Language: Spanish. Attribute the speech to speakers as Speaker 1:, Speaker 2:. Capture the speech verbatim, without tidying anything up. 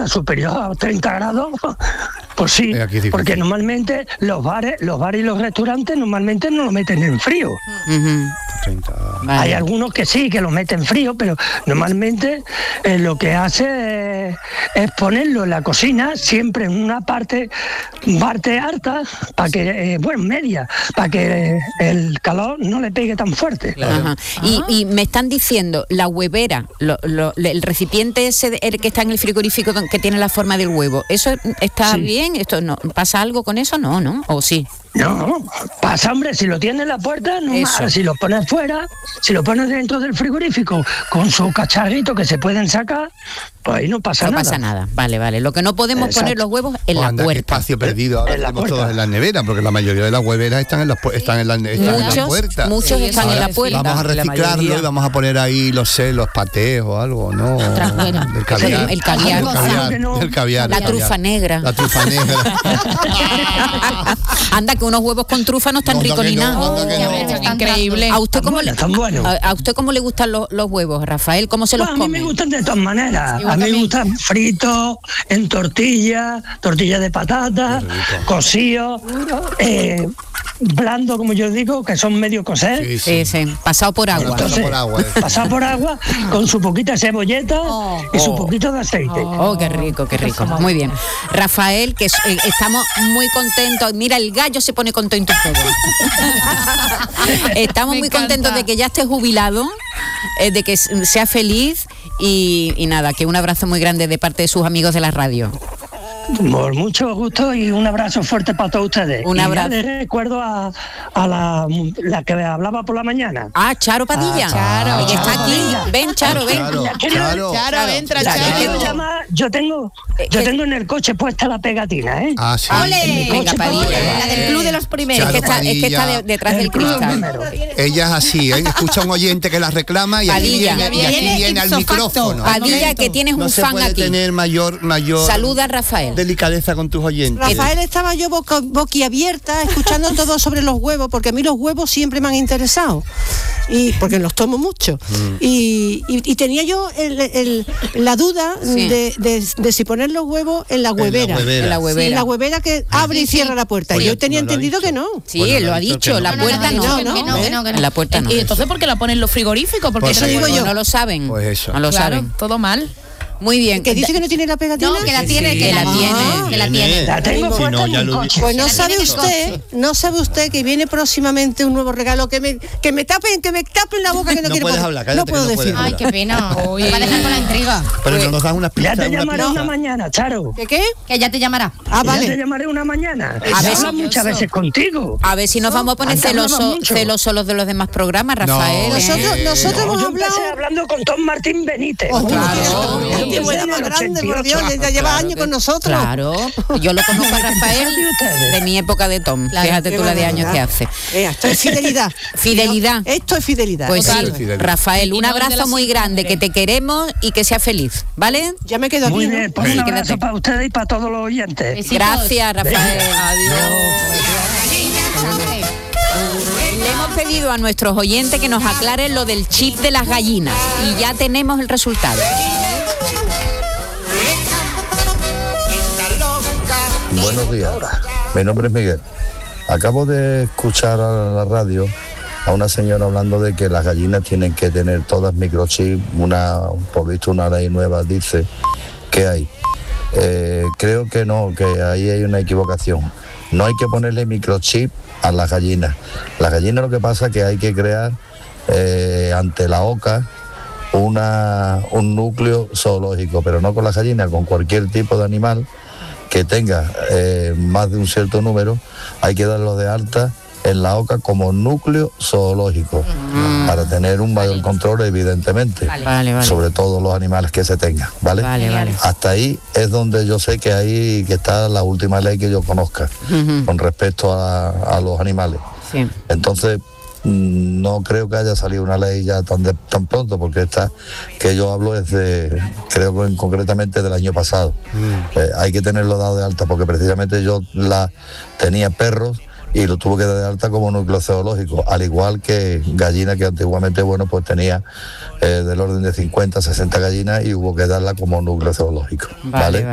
Speaker 1: temperatura superior a treinta grados, pues sí, porque normalmente los bares, los bares y los restaurantes normalmente no lo meten en frío.
Speaker 2: Uh-huh.
Speaker 1: Vale. Hay algunos que sí, que lo meten frío, pero normalmente eh, lo que hace es, es ponerlo en la cocina, siempre en una parte, parte alta, para que, eh, bueno, media, para que el calor no le pegue tan fuerte.
Speaker 2: Claro. Ajá. Y, y me están diciendo, la huevera, lo, lo, el recipiente ese, el que está en el frigorífico que tiene la forma del huevo, ¿eso está sí. bien? ¿Esto no pasa algo con eso? No, ¿no? ¿O sí?
Speaker 1: No, pasa, hombre, si lo tienes en la puerta, no más. Si lo pones fuera, si lo pones dentro del frigorífico con su cacharrito que se pueden sacar, pues ahí no pasa
Speaker 2: no
Speaker 1: nada.
Speaker 2: No pasa nada, vale, vale. Lo que no podemos Exacto. poner los huevos en
Speaker 3: pues
Speaker 2: la puerta.
Speaker 3: Espacio perdido, ahora tenemos todos en las neveras, porque la mayoría de las hueveras están en, las, están en, la, están
Speaker 2: muchos,
Speaker 3: en la puerta.
Speaker 2: Muchos sí, están en la puerta.
Speaker 3: Vamos a reciclarlo y vamos a poner ahí, los sé, los patés o algo, ¿no?
Speaker 2: El caviar. El caviar.
Speaker 3: El caviar. El caviar.
Speaker 2: La trufa negra.
Speaker 3: La trufa negra.
Speaker 2: Anda, que unos huevos con trufa no están ricos ni nada. Increíble. ¿A usted cómo, le,
Speaker 1: bueno.
Speaker 2: a, a usted cómo le gustan los, los huevos, Rafael? ¿Cómo se los
Speaker 1: pues
Speaker 2: come?
Speaker 1: A mí me gustan de todas maneras. A mí me gustan fritos, en tortilla, tortilla de patata, cocidos, eh, blando, como yo digo, que son medio cocer.
Speaker 2: Sí, sí. sí, sí. Pasado por agua.
Speaker 1: Entonces,
Speaker 3: por agua
Speaker 1: pasado por agua, con su poquita cebolleta oh, y su oh. poquito de aceite.
Speaker 2: Oh, oh, qué rico, qué rico. Muy bien. Rafael, que eh, estamos muy contentos. Mira, el gallo se pone contento todo. Estamos Me muy encanta. contentos de que ya esté jubilado, eh, de que sea feliz y, y nada, que un abrazo muy grande de parte de sus amigos de la radio.
Speaker 1: Por mucho gusto y un abrazo fuerte para todos ustedes.
Speaker 2: Un abrazo.
Speaker 1: Y les recuerdo a, a la, la que hablaba por la mañana.
Speaker 2: Ah, Charo Padilla. Ah, Charo. Ella está aquí.
Speaker 1: Padilla.
Speaker 2: Ven, Charo, ven.
Speaker 3: Charo, Charo.
Speaker 4: Charo, entra,
Speaker 1: La
Speaker 4: Charo.
Speaker 1: que llama, yo tengo, yo tengo en el coche puesta la pegatina, ¿eh?
Speaker 3: Ah, sí.
Speaker 2: ¡Ole! Venga, Padilla.
Speaker 4: La del club de los primeros.
Speaker 2: Es que está, es que está de, detrás del cristal.
Speaker 3: Ella es así, ¿eh? Escucha un oyente que la reclama y aquí
Speaker 2: Padilla.
Speaker 3: viene, y aquí
Speaker 4: Viene
Speaker 3: viene al micrófono.
Speaker 2: Padilla, que tienes
Speaker 3: no
Speaker 2: un
Speaker 3: se
Speaker 2: fan
Speaker 3: puede
Speaker 2: aquí.
Speaker 3: tener mayor, mayor
Speaker 2: Saluda a Rafael.
Speaker 3: delicadeza con tus oyentes.
Speaker 5: Rafael, estaba yo boca, boquiabierta escuchando todo sobre los huevos, porque a mí los huevos siempre me han interesado, y porque los tomo mucho. Mm. Y, y, y tenía yo el, el, la duda sí. de, de, de si poner los huevos en la huevera.
Speaker 2: En la huevera.
Speaker 5: Sí, en la huevera que abre sí, y cierra sí. la puerta. Oye, yo tenía no entendido que no.
Speaker 2: Sí, bueno, lo ha dicho, la puerta no. En la puerta no.
Speaker 4: ¿Y entonces por qué la ponen los frigoríficos? Porque
Speaker 2: eso digo yo. No lo saben.
Speaker 3: Pues eso.
Speaker 2: No lo
Speaker 4: claro,
Speaker 2: saben.
Speaker 4: Todo mal.
Speaker 2: Muy bien.
Speaker 5: ¿Que dice que no tiene la pegatina?
Speaker 4: No, que la tiene,
Speaker 2: sí,
Speaker 4: que,
Speaker 2: sí,
Speaker 4: la
Speaker 2: sí.
Speaker 4: tiene,
Speaker 2: Ah,
Speaker 4: que la tiene.
Speaker 1: La tengo
Speaker 3: si no, ya lo
Speaker 5: Pues no sabe usted, no sabe usted que viene próximamente un nuevo regalo que me que me tapen, que me tapen la boca que no,
Speaker 3: no
Speaker 5: quiero
Speaker 3: puedes hablar, cállate,
Speaker 5: no puedo
Speaker 3: no
Speaker 5: decir.
Speaker 4: Ay, qué pena. Me va a dejar con la intriga.
Speaker 3: Pero no nos das unas pistas.
Speaker 1: Ya te
Speaker 3: una
Speaker 1: llamaré
Speaker 3: pista.
Speaker 1: una mañana, Charo.
Speaker 5: ¿Qué qué?
Speaker 4: Que ya te llamará.
Speaker 5: Ah,
Speaker 1: Ya
Speaker 5: vale.
Speaker 1: te llamaré una mañana.
Speaker 2: A ver,
Speaker 1: habla muchas veces contigo.
Speaker 2: A ver si nos vamos a poner celosos celosos los de los demás programas, Rafael.
Speaker 3: No,
Speaker 2: ¿eh?
Speaker 5: Nosotros, nosotros hemos
Speaker 1: Yo
Speaker 5: hablado.
Speaker 1: empecé hablando con Tom Martín Benítez.
Speaker 5: Oh,
Speaker 2: claro.
Speaker 5: Qué
Speaker 1: Yo
Speaker 5: buena
Speaker 1: empecé
Speaker 5: más
Speaker 1: en el
Speaker 5: grande, por Dios,
Speaker 1: ochenta y ocho.
Speaker 5: ya lleva
Speaker 3: Claro
Speaker 5: años
Speaker 3: que-
Speaker 5: con nosotros.
Speaker 2: Claro, yo lo conozco a Rafael de mi época de Tom.
Speaker 5: Claro,
Speaker 2: Fíjate
Speaker 5: qué
Speaker 2: tú la de
Speaker 5: barbaridad.
Speaker 2: años que hace.
Speaker 5: Eh, esto es fidelidad.
Speaker 2: Fidelidad.
Speaker 5: No, esto es fidelidad.
Speaker 2: Pues
Speaker 3: Total.
Speaker 2: sí,
Speaker 3: Fidelidad.
Speaker 2: Rafael, un
Speaker 4: Y no de
Speaker 2: abrazo
Speaker 4: la
Speaker 2: muy grande, que te queremos y que sea feliz, ¿vale?
Speaker 5: Ya me quedo aquí.
Speaker 1: Muy
Speaker 5: ¿no?
Speaker 1: bien, pues
Speaker 2: Sí,
Speaker 1: un
Speaker 2: quédate.
Speaker 1: abrazo para ustedes y para todos los oyentes.
Speaker 4: Besitos.
Speaker 2: Gracias, Rafael.
Speaker 4: Adiós.
Speaker 2: Le hemos pedido a nuestros oyentes que nos aclaren lo del chip de las gallinas y ya tenemos el resultado.
Speaker 6: Buenos días, mi nombre es Miguel. Acabo de escuchar a la radio a una señora hablando de que las gallinas tienen que tener todas microchip. Una, por visto una ley nueva dice que hay. Eh, creo que no, que ahí hay una equivocación. No hay que ponerle microchip a las gallinas. Las gallinas lo que pasa es que hay que crear eh, ante la OCA una, un núcleo zoológico, pero no con las gallinas, con cualquier tipo de animal que tenga eh, más de un cierto número, hay que darlo de alta en la OCA como núcleo zoológico, mm. para tener un mayor control, evidentemente,
Speaker 2: Vale, vale, vale.
Speaker 6: sobre todos los animales que se tengan, ¿vale?
Speaker 2: Vale, vale.
Speaker 6: Hasta ahí es donde yo sé que ahí que está la última ley que yo conozca,
Speaker 2: Uh-huh.
Speaker 6: con respecto a, a los animales.
Speaker 2: Sí.
Speaker 6: Entonces, mm, no creo que haya salido una ley ya tan, de, tan pronto, porque esta que yo hablo es de, creo que en- concretamente del año pasado.
Speaker 3: Mm.
Speaker 6: Eh, hay que tenerlo dado de alta, porque precisamente yo la tenía perros y lo tuve que dar de alta como núcleo zoológico, al igual que gallinas que antiguamente, bueno, pues tenía eh, del orden de cincuenta, sesenta gallinas y hubo que darla como núcleo zoológico,
Speaker 2: Vale,
Speaker 6: ¿vale?
Speaker 2: vale.